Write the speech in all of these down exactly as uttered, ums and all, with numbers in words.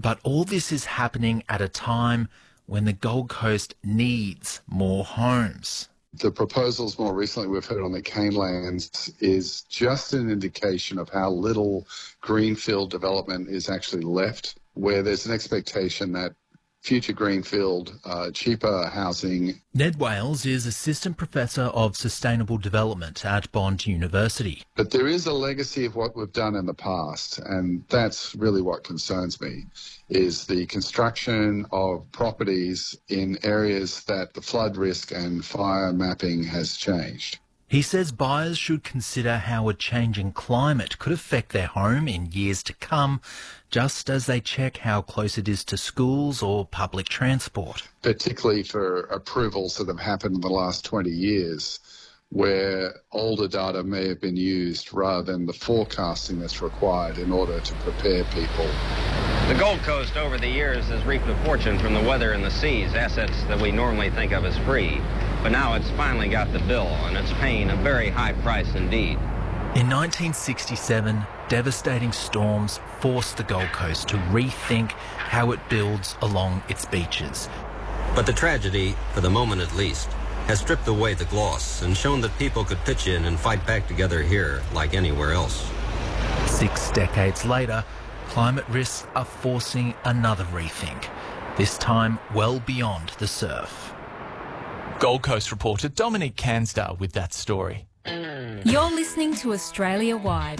But all this is happening at a time when the Gold Coast needs more homes. The proposals more recently we've heard on the Cane Lands is just an indication of how little greenfield development is actually left, where there's an expectation that future greenfield, uh, cheaper housing. Ned Wales is Assistant Professor of Sustainable Development at Bond University. But there is a legacy of what we've done in the past, and that's really what concerns me, is the construction of properties in areas that the flood risk and fire mapping has changed. He says buyers should consider how a changing climate could affect their home in years to come, just as they check how close it is to schools or public transport. Particularly for approvals that have happened in the last twenty years, where older data may have been used rather than the forecasting that's required in order to prepare people. The Gold Coast over the years has reaped a fortune from the weather and the seas, assets that we normally think of as free. But now it's finally got the bill, and it's paying a very high price indeed. In nineteen sixty-seven, devastating storms forced the Gold Coast to rethink how it builds along its beaches. But the tragedy, for the moment at least, has stripped away the gloss and shown that people could pitch in and fight back together here like anywhere else. Six decades later, climate risks are forcing another rethink, this time well beyond the surf. Gold Coast reporter Dominic Cansdale with that story. You're listening to Australia Wide.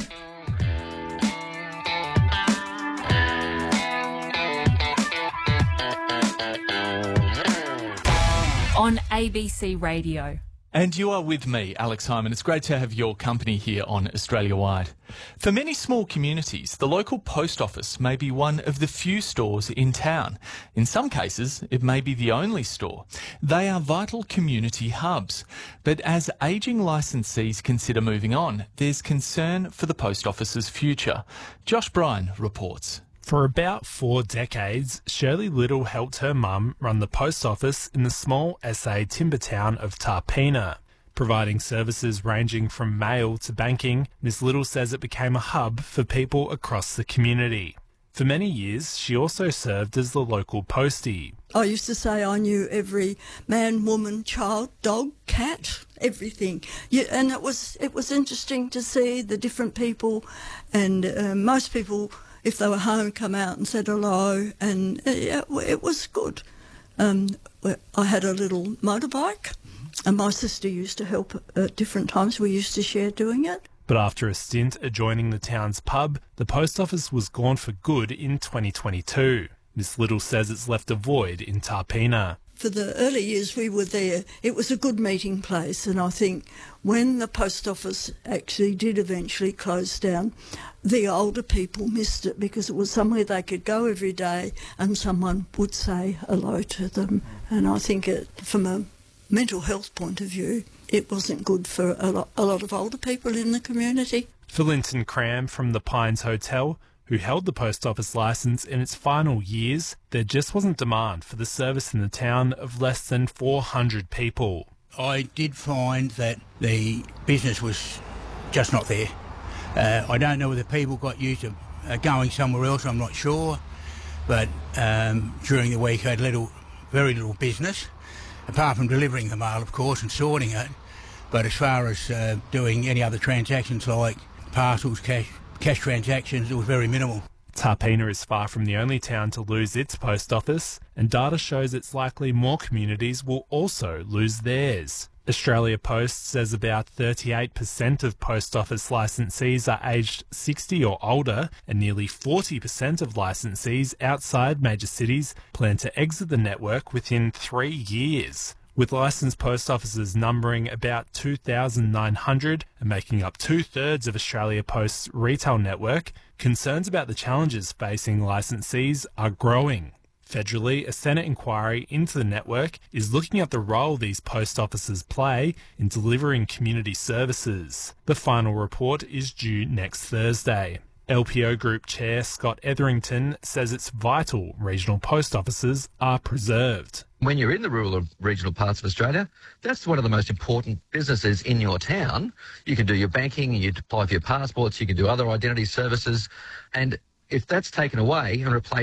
On A B C Radio. And you are with me, Alex Hyman. It's great to have your company here on Australia Wide. For many small communities, the local post office may be one of the few stores in town. In some cases, it may be the only store. They are vital community hubs. But as ageing licensees consider moving on, there's concern for the post office's future. Josh Bryan reports. For about four decades, Shirley Little helped her mum run the post office in the small S A timber town of Tarpeena. Providing services ranging from mail to banking, Miss Little says it became a hub for people across the community. For many years, she also served as the local postie. I used to say I knew every man, woman, child, dog, cat, everything. Yeah, and it was it was interesting to see the different people, and uh, most people, if they were home, come out and said hello, and it, it was good. Um, I had a little motorbike, and my sister used to help at different times. We used to share doing it. But after a stint adjoining the town's pub, the post office was gone for good in twenty twenty-two. Miss Little says it's left a void in Tarpeena. For the early years we were there, it was a good meeting place, and I think when the post office actually did eventually close down, the older people missed it because it was somewhere they could go every day and someone would say hello to them. And I think it, from a mental health point of view, it wasn't good for a lot, a lot of older people in the community. For Linton Cram from the Pines Hotel, who held the post office licence in its final years, there just wasn't demand for the service in the town of less than four hundred people. I did find that the business was just not there. Uh, I don't know whether people got used to uh, going somewhere else, I'm not sure, but um, during the week I had little, very little business, apart from delivering the mail, of course, and sorting it. But as far as uh, doing any other transactions like parcels, cash, cash transactions, it was very minimal. Tarpeena is far from the only town to lose its post office, and data shows it's likely more communities will also lose theirs. Australia Post says about thirty-eight percent of post office licensees are aged sixty or older, and nearly forty percent of licensees outside major cities plan to exit the network within three years. With licensed post offices numbering about two thousand nine hundred and making up two-thirds of Australia Post's retail network, concerns about the challenges facing licensees are growing. Federally, a Senate inquiry into the network is looking at the role these post offices play in delivering community services. The final report is due next Thursday. L P O Group Chair Scott Etherington says it's vital regional post offices are preserved. When you're in the rural or regional parts of Australia, that's one of the most important businesses in your town. You can do your banking, you apply for your passports, you can do other identity services, and if that's taken away and replaced